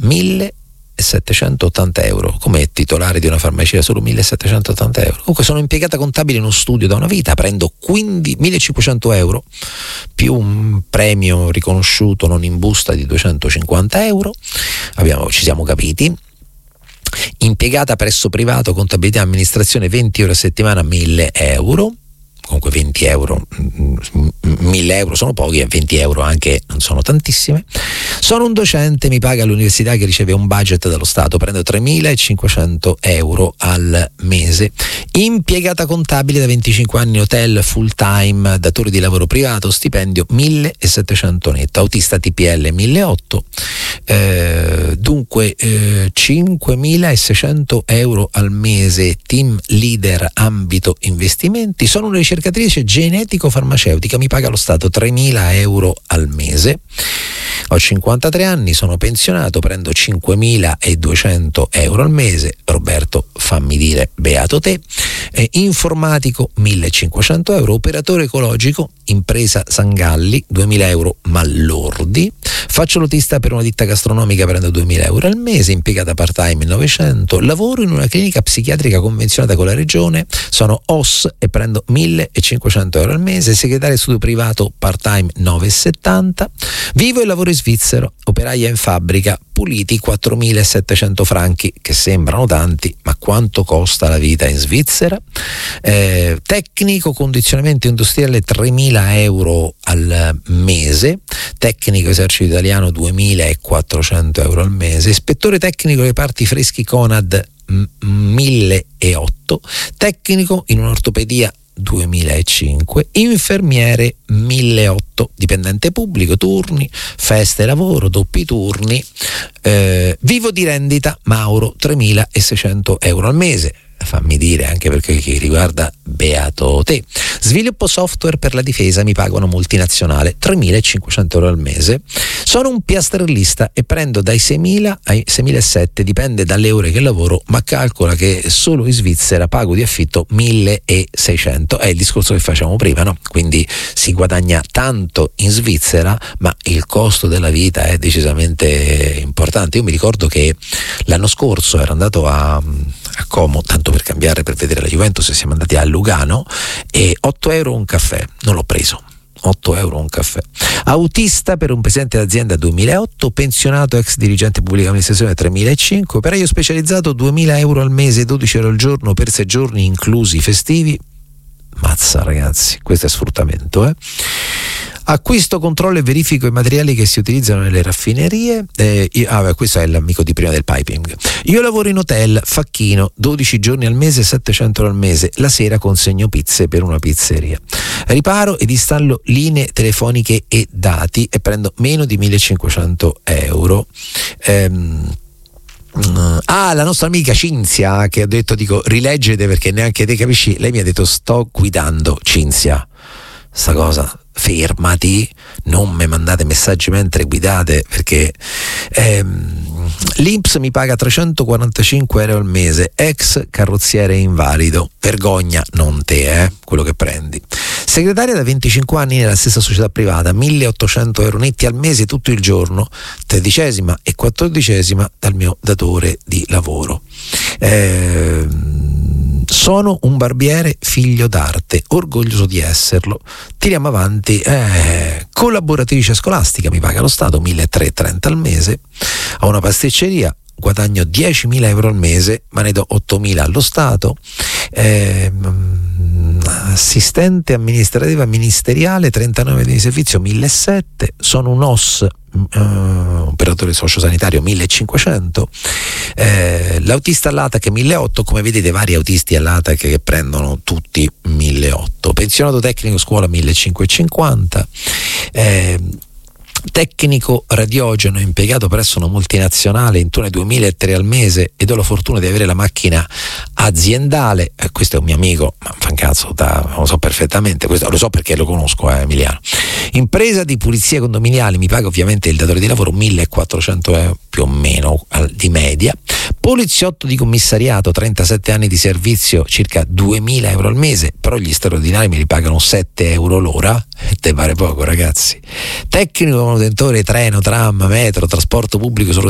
1.780 €, come titolare di una farmacia solo 1.780 €. Comunque sono impiegata contabile in uno studio da una vita, prendo quindi 1.500 € più un premio riconosciuto non in busta di 250 €. Ci siamo capiti. Impiegata presso privato, contabilità e amministrazione, 20 ore a settimana, 1.000 €. Comunque 20 €, 1.000 € sono pochi e 20 € anche non sono tantissime. Sono un docente, mi paga l'università che riceve un budget dallo Stato, prendo 3.500 € al mese. Impiegata contabile da 25 anni, hotel full time, datore di lavoro privato, stipendio 1.700 netto, autista TPL 1.800, dunque 5.600 € al mese, team leader ambito investimenti. Sono una ricercatrice genetico-farmaceutica, mi paga lo Stato 3.000 € al mese. Ho 53 anni, sono pensionato, prendo 5.200 € al mese. Roberto, fammi dire beato te. Informatico 1.500 €, operatore ecologico, impresa Sangalli, 2.000 € mallordi. Faccio l'autista per una ditta gastronomica, prendo 2.000 € al mese. Impiegata part time 900. Lavoro in una clinica psichiatrica convenzionata con la regione, sono OS e prendo 1.500 € al mese. Segretaria studio privato part time 970. Vivo e lavoro in Svizzera, operaia in fabbrica, puliti 4.700 franchi, che sembrano tanti, ma quanto costa la vita in Svizzera? Tecnico condizionamento industriale 3.000 € al mese. Tecnico esercito italiano 2.400 € al mese. Ispettore tecnico reparti freschi Conad 1.008. Tecnico in un'ortopedia 2.005, infermiere 1.008, dipendente pubblico, turni, feste lavoro, doppi turni, vivo di rendita Mauro 3.600 € al mese. Fammi dire, anche perché chi riguarda beato te. Sviluppo software per la difesa, mi paga una multinazionale, 3.500 € al mese. Sono un piastrellista e prendo dai 6.000 ai 6.700, dipende dalle ore che lavoro, ma calcola che solo in Svizzera pago di affitto 1.600. È il discorso che facciamo prima, no? Quindi si guadagna tanto in Svizzera, ma il costo della vita è decisamente importante. Io mi ricordo che l'anno scorso ero andato a Como, tanto per cambiare, per vedere la Juventus, e siamo andati a Lugano, e 8 € un caffè, non l'ho preso. 8 € un caffè. Autista per un presidente d'azienda 2.008, pensionato ex dirigente pubblica amministrazione 3.500, operaio specializzato 2.000 € al mese, 12 € al giorno per 6 giorni inclusi festivi. Mazza ragazzi, questo è sfruttamento, Acquisto, controllo e verifico i materiali che si utilizzano nelle raffinerie. Questo è l'amico di prima del piping. Io lavoro in hotel, facchino, 12 giorni al mese, 700 € al mese. La sera consegno pizze per una pizzeria. Riparo ed installo linee telefoniche e dati e prendo meno di 1.500 €. La nostra amica Cinzia, che ho detto, rileggete perché neanche te capisci. Lei mi ha detto: sto guidando. Cinzia, sta cosa, fermati, non mi mandate messaggi mentre guidate, perché l'Inps mi paga 345 € al mese, ex carrozziere invalido. Vergogna, non te, quello che prendi. Segretaria da 25 anni nella stessa società privata, 1.800 € netti al mese tutto il giorno, 13ª e 14ª dal mio datore di lavoro. Sono un barbiere figlio d'arte, orgoglioso di esserlo. Tiriamo avanti. Collaboratrice scolastica, mi paga lo Stato 1.330 al mese. Ho una pasticceria, guadagno 10.000 € al mese, ma ne do 8.000 allo Stato. Assistente amministrativa ministeriale, 39 di servizio, 1.700. Sono un OS, operatore sociosanitario, 1.500. L'autista all'ATAC 1.800, come vedete vari autisti all'ATAC che prendono tutti 1.800. Pensionato tecnico scuola 1.550. Tecnico radiogeno, impiegato presso una multinazionale, in turno 2.300 al mese, ed ho la fortuna di avere la macchina aziendale. Questo è un mio amico, ma fa un cazzo, lo so perfettamente, questo lo so perché lo conosco, Emiliano. Impresa di pulizie condominiali, mi paga ovviamente il datore di lavoro 1.400 € più o meno di media. Poliziotto di commissariato, 37 anni di servizio, circa 2.000 € al mese, però gli straordinari me li pagano 7 € l'ora, e te pare poco ragazzi. Tecnico manutentore treno, tram, metro, trasporto pubblico